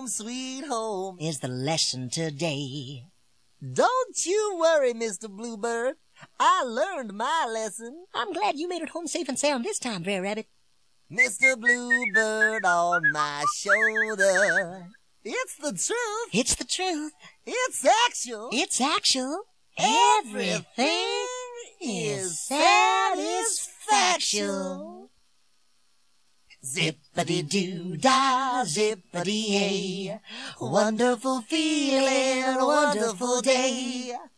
home, sweet home is the lesson today. Don't you worry, Mr. Bluebird. I learned my lesson. I'm glad you made it home safe and sound this time, Brer Rabbit. Mr. Bluebird on my shoulder. It's the truth. It's the truth. It's actual. It's actual. Everything is satisfactual. Zippity-doo-dah, zippity-yay. Wonderful feeling, wonderful day.